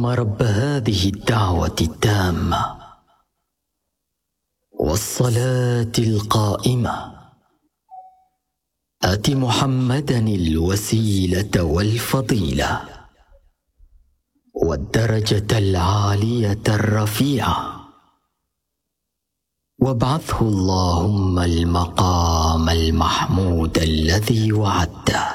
اللهم رب هذه الدعوة التامة والصلاة القائمة آت محمدا الوسيلة والفضيلة والدرجة العالية الرفيعة وابعثه اللهم المقام المحمود الذي وعدته.